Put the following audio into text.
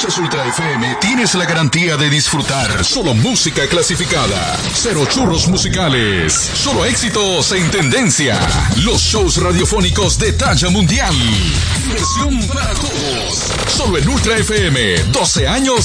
escuchas Ultra FM, tienes la garantía de disfrutar solo música clasificada. Cero churros musicales. Solo éxitos en tendencia. Los shows radiofónicos de talla mundial. Diversión para todos. Solo en Ultra FM. 12 años